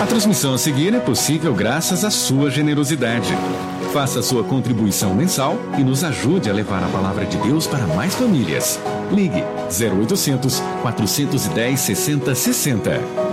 A transmissão a seguir é possível graças à sua generosidade. Faça sua contribuição mensal e nos ajude a levar a palavra de Deus para mais famílias. Ligue 0800 410 6060.